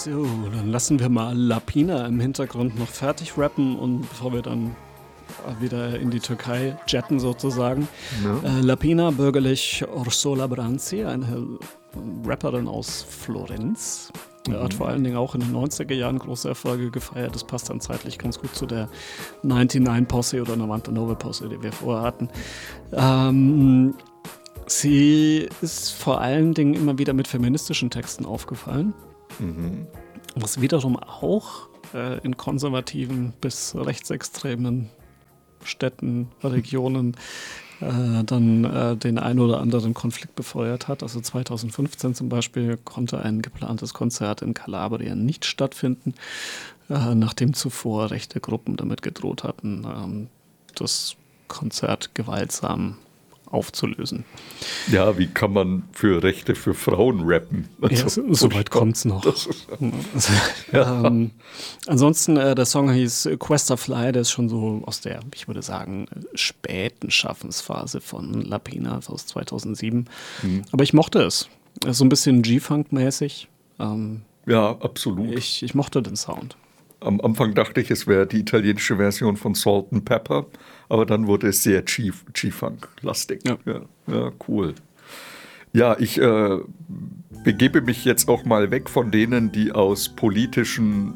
So, dann lassen wir mal Lapina im Hintergrund noch fertig rappen und bevor wir dann wieder in die Türkei jetten sozusagen. Ja. Lapina, bürgerlich Orsola Branzi, eine Rapperin aus Florenz. Er hat vor allen Dingen auch in den 90er Jahren große Erfolge gefeiert. Das passt dann zeitlich ganz gut zu der 99 Posse oder Novanta Nova Posse, die wir vorher hatten. Sie ist vor allen Dingen immer wieder mit feministischen Texten aufgefallen. Was wiederum auch in konservativen bis rechtsextremen Städten, Regionen dann den ein oder anderen Konflikt befeuert hat. Also 2015 zum Beispiel konnte ein geplantes Konzert in Kalabrien nicht stattfinden, nachdem zuvor rechte Gruppen damit gedroht hatten, das Konzert gewaltsam aufzulösen. Ja, wie kann man für Rechte für Frauen rappen? Also, ja, so weit kommt es noch. Ansonsten, der Song hieß Quest of Fly, der ist schon so aus der, ich würde sagen, späten Schaffensphase von Lapina aus 2007. Aber ich mochte es. So ein bisschen G-Funk-mäßig. Ja, absolut. Ich mochte den Sound. Am Anfang dachte ich, es wäre die italienische Version von Salt and Pepper, aber dann wurde es sehr G-Funk-lastig. Ja, cool. Ja, ich begebe mich jetzt auch mal weg von denen, die aus politischen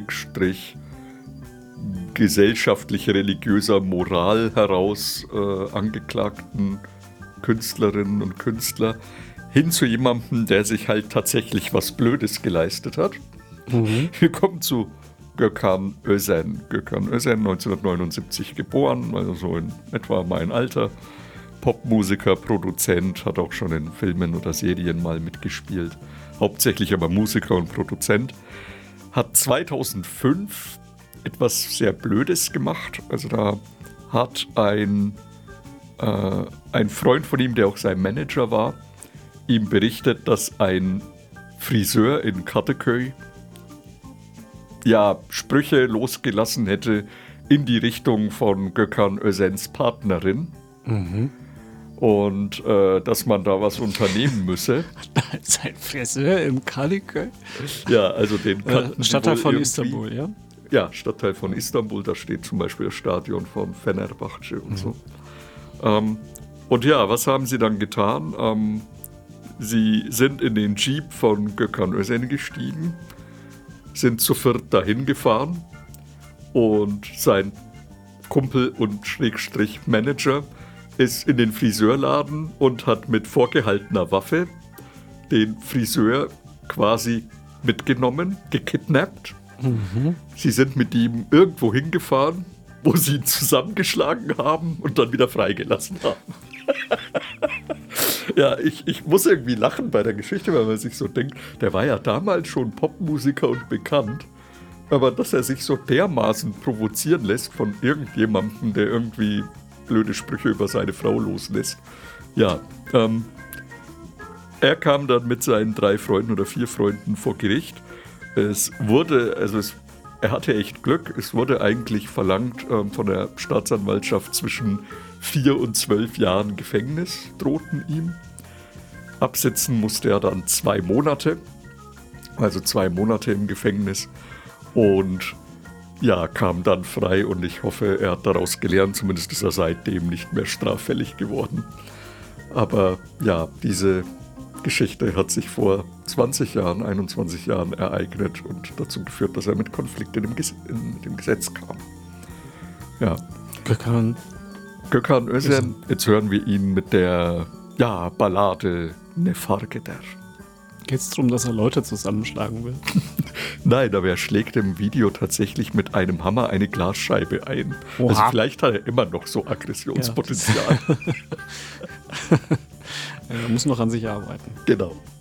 gesellschaftlich-religiöser Moral heraus angeklagten Künstlerinnen und Künstler hin zu jemandem, der sich halt tatsächlich was Blödes geleistet hat. Wir kommen zu Gökhan Özen. Gökhan Özen, 1979 geboren, also so in etwa mein Alter. Popmusiker, Produzent, hat auch schon in Filmen oder Serien mal mitgespielt. Hauptsächlich aber Musiker und Produzent. Hat 2005 etwas sehr Blödes gemacht. Also da hat ein Freund von ihm, der auch sein Manager war, ihm berichtet, dass ein Friseur in Kadıköy Sprüche losgelassen hätte in die Richtung von Gökhan Özens Partnerin. Und dass man da was unternehmen müsse. Sein Friseur im Kadıköy? Ja, also den Stadtteil von Istanbul, ja? Ja, Stadtteil von Istanbul, da steht zum Beispiel das Stadion von Fenerbahce und so. Und ja, was haben sie dann getan? Sie sind in den Jeep von Gökhan Özen gestiegen, sind zu viert dahin gefahren und sein Kumpel und Schrägstrich Manager ist in den Friseurladen und hat mit vorgehaltener Waffe den Friseur quasi mitgenommen, gekidnappt. Sie sind mit ihm irgendwo hingefahren, wo sie ihn zusammengeschlagen haben und dann wieder freigelassen haben. Ja, ich muss irgendwie lachen bei der Geschichte, weil man sich so denkt, der war ja damals schon Popmusiker und bekannt, aber dass er sich so dermaßen provozieren lässt von irgendjemandem, der irgendwie blöde Sprüche über seine Frau loslässt. Ja, er kam dann mit seinen 3 Freunden oder 4 Freunden vor Gericht. Er hatte echt Glück. Es wurde eigentlich verlangt von der Staatsanwaltschaft zwischen 4 und 12 Jahren Gefängnis drohten ihm. Absitzen musste er dann 2 Monate, also 2 Monate im Gefängnis und ja, kam dann frei und ich hoffe, er hat daraus gelernt, zumindest ist er seitdem nicht mehr straffällig geworden. Aber ja, diese Geschichte hat sich vor 20 Jahren, 21 Jahren ereignet und dazu geführt, dass er mit Konflikt in dem Gesetz kam. Ja. Gökhan Özen, jetzt hören wir ihn mit der Ballade Ne Fark Eder. Geht es darum, dass er Leute zusammenschlagen will? Nein, aber er schlägt im Video tatsächlich mit einem Hammer eine Glasscheibe ein. Oha. Also vielleicht hat er immer noch so Aggressionspotenzial. Er muss noch an sich arbeiten. Genau.